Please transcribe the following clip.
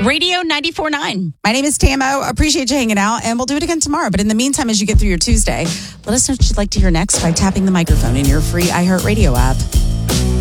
Radio 94.9. My name is Tamo. Appreciate you hanging out, and we'll do it again tomorrow. But in the meantime, as you get through your Tuesday, let us know what you'd like to hear next by tapping the microphone in your free iHeartRadio app.